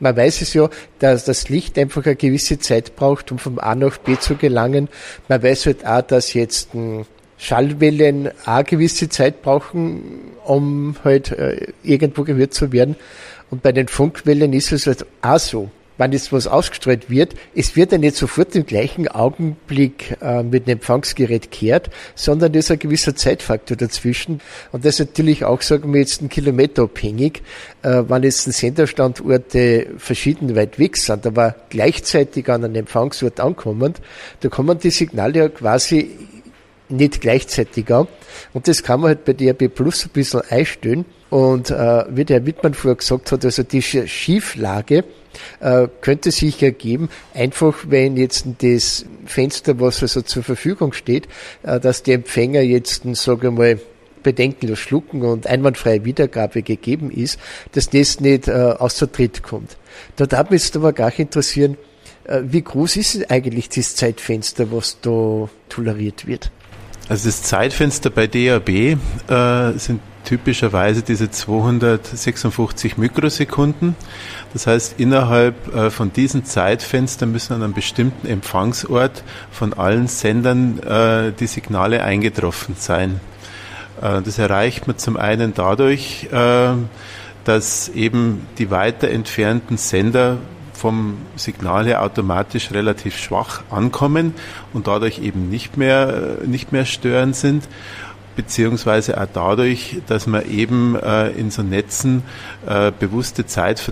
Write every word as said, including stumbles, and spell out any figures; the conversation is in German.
Man weiß es ja, dass das Licht einfach eine gewisse Zeit braucht, um vom A nach B zu gelangen. Man weiß halt auch, dass jetzt ein Schallwellen auch eine gewisse Zeit brauchen, um halt äh, irgendwo gehört zu werden. Und bei den Funkwellen ist es halt auch so. Wenn jetzt was ausgestrahlt wird, es wird ja nicht sofort im gleichen Augenblick äh, mit dem Empfangsgerät gehört, sondern da ist ein gewisser Zeitfaktor dazwischen. Und das ist natürlich auch, sagen wir jetzt, ein Kilometer abhängig. Äh, wenn jetzt die Senderstandorte verschieden weit weg sind, aber gleichzeitig an einem Empfangsort ankommen, da kommen die Signale ja quasi nicht gleichzeitig an. Und das kann man halt bei D A B Plus ein bisschen einstellen. Und äh, wie der Herr Wittmann vorher gesagt hat, also die Schieflage äh, könnte sich ergeben, einfach wenn jetzt das Fenster, was also zur Verfügung steht, äh, dass die Empfänger jetzt, sage ich mal, bedenkenlos schlucken und einwandfreie Wiedergabe gegeben ist, dass das nicht äh, außer Tritt kommt. Da darf mich jetzt aber gar interessieren, äh, wie groß ist eigentlich das Zeitfenster, was da toleriert wird? Also das Zeitfenster bei D A B äh, sind typischerweise diese zweihundertsechsundfünfzig Mikrosekunden. Das heißt, innerhalb äh, von diesen Zeitfenstern müssen an einem bestimmten Empfangsort von allen Sendern äh, die Signale eingetroffen sein. Äh, das erreicht man zum einen dadurch, äh, dass eben die weiter entfernten Sender vom Signal her automatisch relativ schwach ankommen und dadurch eben nicht mehr, nicht mehr störend sind, beziehungsweise auch dadurch, dass man eben äh, in so Netzen äh, bewusste Zeit